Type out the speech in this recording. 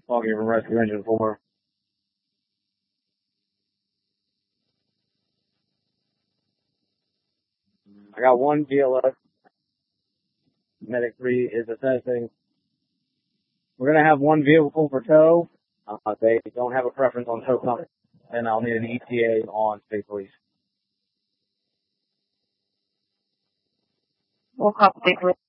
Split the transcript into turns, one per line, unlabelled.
Talking from Rescue Engine 4. I got one VLS. Medic 3 is assessing. We're going to have one vehicle for tow. They don't have a preference on tow company. And I'll need an ETA on State Police.
We'll copy.